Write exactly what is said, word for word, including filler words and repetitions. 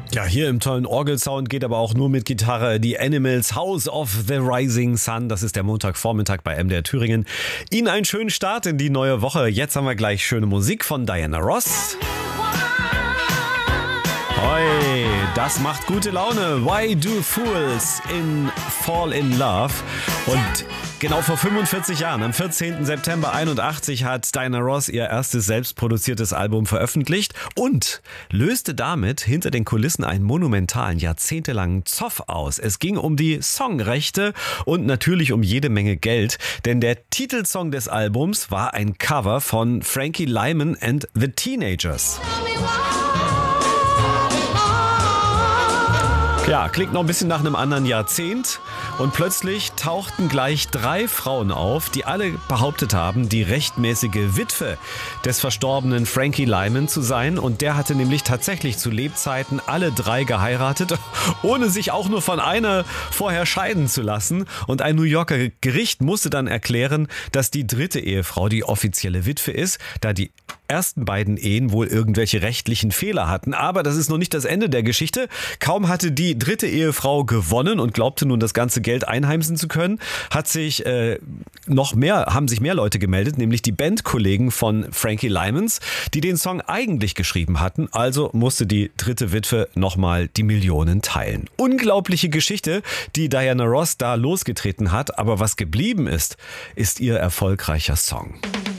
Ja, hier im tollen Orgelsound geht aber auch nur mit Gitarre die Animals, House of the Rising Sun. Das ist der Montagvormittag bei M D R Thüringen. Ihnen einen schönen Start in die neue Woche. Jetzt haben wir gleich schöne Musik von Diana Ross. Hoi, das macht gute Laune. Why do fools in fall in love? Und genau vor fünfundvierzig Jahren, am vierzehnten September einundachtzig, hat Diana Ross ihr erstes selbstproduziertes Album veröffentlicht und löste damit hinter den Kulissen einen monumentalen, jahrzehntelangen Zoff aus. Es ging um die Songrechte und natürlich um jede Menge Geld, denn der Titelsong des Albums war ein Cover von Frankie Lymon and the Teenagers. Ja, klingt noch ein bisschen nach einem anderen Jahrzehnt und plötzlich tauchten gleich drei Frauen auf, die alle behauptet haben, die rechtmäßige Witwe des verstorbenen Frankie Lymon zu sein, und der hatte nämlich tatsächlich zu Lebzeiten alle drei geheiratet, ohne sich auch nur von einer vorher scheiden zu lassen, und ein New Yorker Gericht musste dann erklären, dass die dritte Ehefrau die offizielle Witwe ist, da die ersten beiden Ehen wohl irgendwelche rechtlichen Fehler hatten. Aber das ist noch nicht das Ende der Geschichte. Kaum hatte die dritte Ehefrau gewonnen und glaubte nun das ganze Geld einheimsen zu können, hat sich äh, noch mehr, haben sich mehr Leute gemeldet, nämlich die Bandkollegen von Frankie Lymons, die den Song eigentlich geschrieben hatten. Also musste die dritte Witwe nochmal die Millionen teilen. Unglaubliche Geschichte, die Diana Ross da losgetreten hat. Aber was geblieben ist, ist ihr erfolgreicher Song.